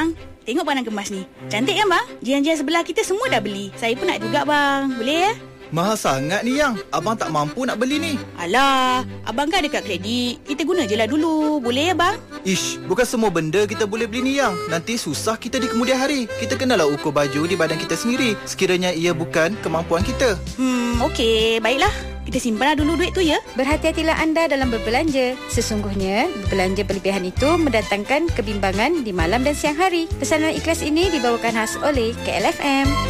bang. Tengok barang kemas ni. Cantik kan bang? Jiran-jiran sebelah kita semua dah beli. Saya pun nak juga bang. Boleh ya? Mahal sangat ni Yang. Abang tak mampu nak beli ni. Alah, abang kan ada kad kredit. Kita guna je lah dulu. Boleh ya bang? Ish, bukan semua benda kita boleh beli ni Yang. Nanti susah kita di kemudian hari. Kita kenalah ukur baju di badan kita sendiri. Sekiranya ia bukan kemampuan kita. Okey. Baiklah. Kita simpanlah dulu duit tu ya. Berhati-hatilah anda dalam berbelanja. Sesungguhnya, belanja berlebihan itu mendatangkan kebimbangan di malam dan siang hari. Pesanan ikhlas ini dibawakan khas oleh KLFM.